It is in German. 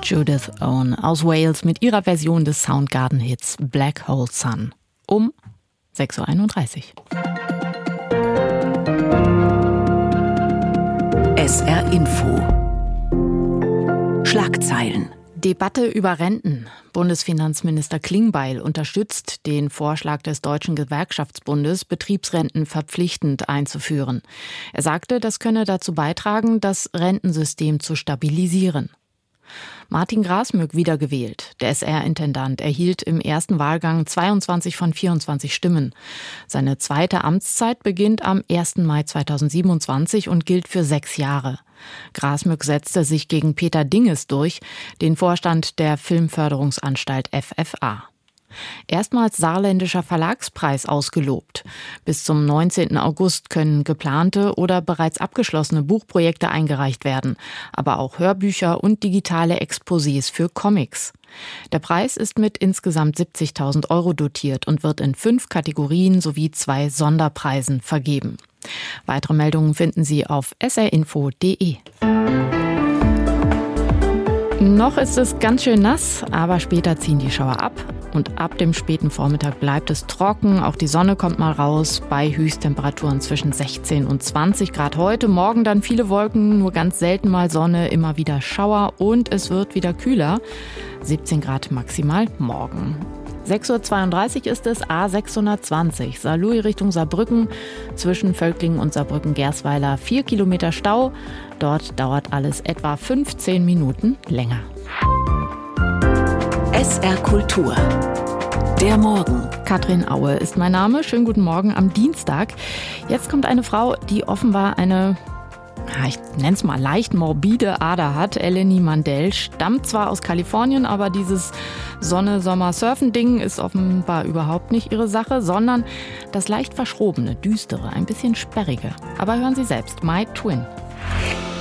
Judith Owen aus Wales mit ihrer Version des Soundgarden-Hits Black Hole Sun um 6.31 Uhr. SR Info. Schlagzeilen. Debatte über Renten. Bundesfinanzminister Klingbeil unterstützt den Vorschlag des Deutschen Gewerkschaftsbundes, Betriebsrenten verpflichtend einzuführen. Er sagte, das könne dazu beitragen, das Rentensystem zu stabilisieren. Martin Grasmück wiedergewählt. Der SR-Intendant erhielt im ersten Wahlgang 22 von 24 Stimmen. Seine zweite Amtszeit beginnt am 1. Mai 2027 und gilt für 6 Jahre. Grasmück setzte sich gegen Peter Dinges durch, den Vorstand der Filmförderungsanstalt FFA. Erstmals saarländischer Verlagspreis ausgelobt. Bis zum 19. August können geplante oder bereits abgeschlossene Buchprojekte eingereicht werden, aber auch Hörbücher und digitale Exposés für Comics. Der Preis ist mit insgesamt 70.000 € dotiert und wird in 5 Kategorien sowie 2 Sonderpreisen vergeben. Weitere Meldungen finden Sie auf srinfo.de. Noch ist es ganz schön nass, aber später ziehen die Schauer ab. Und ab dem späten Vormittag bleibt es trocken. Auch die Sonne kommt mal raus bei Höchsttemperaturen zwischen 16 und 20 Grad heute. Morgen dann viele Wolken, nur ganz selten mal Sonne, immer wieder Schauer und es wird wieder kühler. 17 Grad maximal morgen. 6.32 Uhr ist es, A620, Saarlouis Richtung Saarbrücken, zwischen Völklingen und Saarbrücken-Gersweiler 4 Kilometer Stau. Dort dauert alles etwa 15 Minuten länger. SR Kultur. Der Morgen. Katrin Aue ist mein Name. Schönen guten Morgen am Dienstag. Jetzt kommt eine Frau, die offenbar eine, ich nenne es mal leicht morbide Ader hat. Eleni Mandel stammt zwar aus Kalifornien, aber dieses Sonne-Sommer-Surfen-Ding ist offenbar überhaupt nicht ihre Sache, sondern das leicht verschrobene, düstere, ein bisschen sperrige. Aber hören Sie selbst, My Twin.